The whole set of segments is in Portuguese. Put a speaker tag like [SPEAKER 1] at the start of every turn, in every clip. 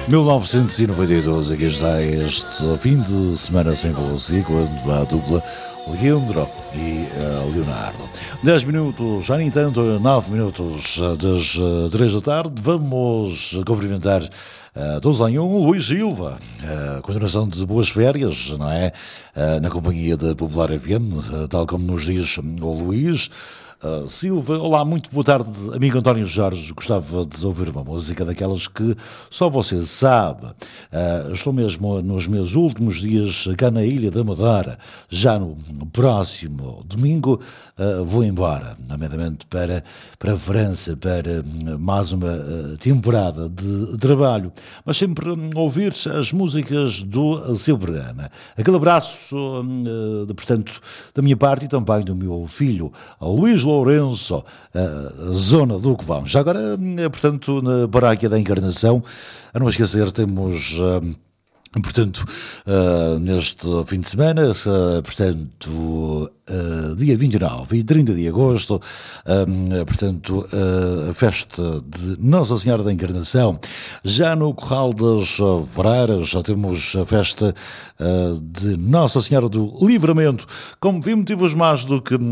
[SPEAKER 1] 1992, aqui está este fim de semana sem você, quando a dupla Leandro e Leonardo. 10 minutos, já nem tanto, 9 minutos das 3 da tarde, vamos cumprimentar todos em um, Luís Silva, continuação de boas férias, não é? Na companhia da Popular FM, tal como nos diz o Luís Silva. Olá, muito boa tarde, amigo António Jorge. Gostava de ouvir uma música daquelas que só você sabe. Estou mesmo nos meus últimos dias cá na Ilha da Madeira. Já no próximo domingo vou embora, nomeadamente para a França, para mais uma temporada de trabalho, mas sempre ouvir as músicas do seu programa. Aquele abraço, portanto, da minha parte e também do meu filho, Luís Lourenço, zona do que vamos. Já agora, portanto, na Paróquia da Encarnação, a não esquecer, temos... Portanto, neste fim de semana, portanto, dia 29 e 30 de agosto, portanto, a festa de Nossa Senhora da Encarnação. Já no Corral das Freiras, já temos a festa de Nossa Senhora do Livramento. Como vi, motivos mais do que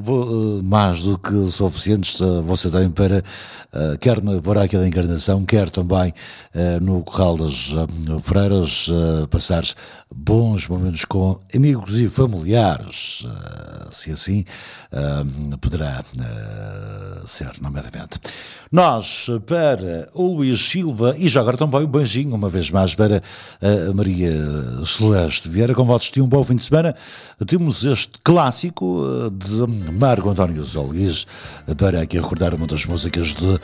[SPEAKER 1] suficientes você tem para, quer na Paróquia da Encarnação, quer também no Corral das Freiras, passar bons momentos com amigos e familiares, se assim poderá ser, nomeadamente. Nós, para o Luís Silva, e já agora também um beijinho, uma vez mais, para a Maria Celeste Vieira, com votos de um bom fim de semana. Temos este clássico de Marco António Solís, para aqui recordar uma das músicas de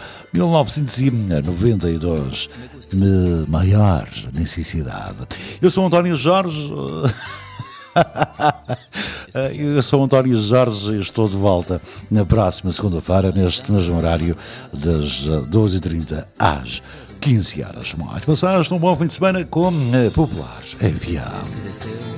[SPEAKER 1] 1992, Maior Necessidade. Eu sou António Jorge. Eu sou António Jorge e estou de volta na próxima segunda-feira, neste mesmo horário, das 12h30 às 15 horas. Muito passagem, um bom fim de semana com Populares FM.